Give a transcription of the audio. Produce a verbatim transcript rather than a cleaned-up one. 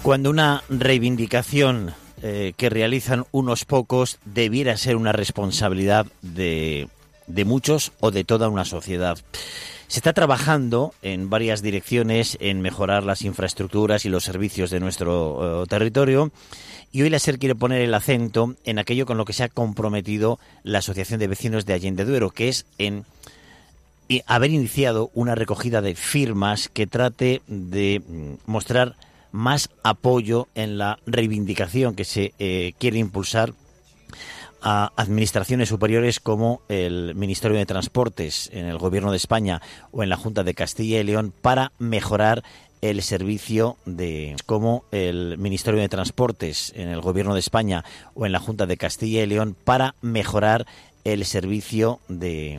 Cuando una reivindicación eh, que realizan unos pocos debiera ser una responsabilidad de, de muchos o de toda una sociedad. Se está trabajando en varias direcciones en mejorar las infraestructuras y los servicios de nuestro uh, territorio, y hoy la SER quiere poner el acento en aquello con lo que se ha comprometido la Asociación de Vecinos de Allende Duero, que es en haber iniciado una recogida de firmas que trate de mostrar más apoyo en la reivindicación que se eh, quiere impulsar a administraciones superiores como el Ministerio de Transportes en el Gobierno de España o en la Junta de Castilla y León para mejorar el servicio de como el Ministerio de Transportes en el Gobierno de España o en la Junta de Castilla y León para mejorar el servicio de